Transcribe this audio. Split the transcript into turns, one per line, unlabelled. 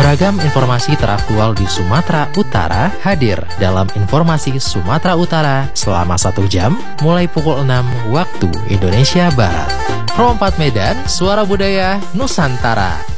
Beragam informasi teraktual di Sumatera Utara hadir dalam Informasi Sumatera Utara selama 1 jam mulai pukul 6 waktu Indonesia Barat. Pro 4 Medan, Suara Budaya Nusantara.